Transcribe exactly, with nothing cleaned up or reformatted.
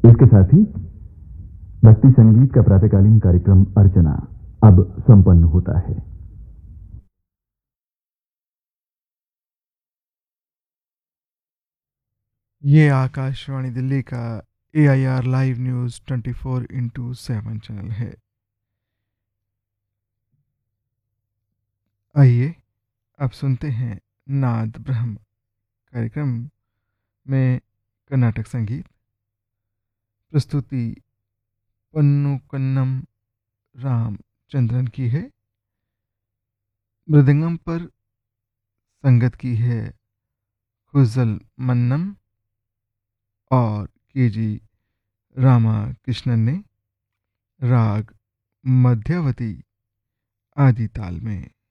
इसके साथ ही भक्ति संगीत का प्रातःकालीन कार्यक्रम अर्चना अब संपन्न होता है। ये आकाशवाणी दिल्ली का ए I R live news twenty four into seven channel है। आइए अब सुनते हैं नाद ब्रह्म कार्यक्रम में कर्नाटक संगीत। प्रस्तुति पन्नू कन्नम रामचंद्रन की है। मृदंगम पर संगत की है खुजल मन्नम और के जी रामाकृष्णन ने। राग मध्यावती आदि ताल में।